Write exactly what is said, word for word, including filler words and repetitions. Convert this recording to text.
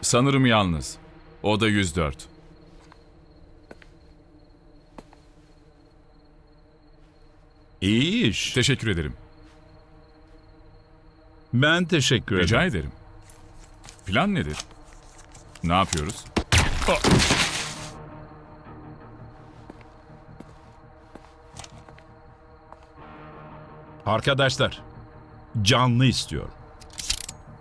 Sanırım yalnız. Oda yüz dört. İyi iş. Teşekkür ederim. Ben teşekkür ederim. Rica ederim. Plan nedir? Ne yapıyoruz? Arkadaşlar, canlı istiyor.